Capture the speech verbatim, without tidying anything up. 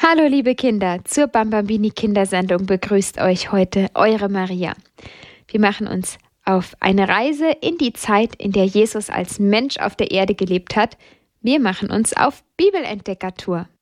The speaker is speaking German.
Hallo liebe Kinder, zur Bambambini Kindersendung begrüßt euch heute eure Maria. Wir machen uns auf eine Reise in die Zeit, in der Jesus als Mensch auf der Erde gelebt hat. Wir machen uns auf Bibelentdeckertour.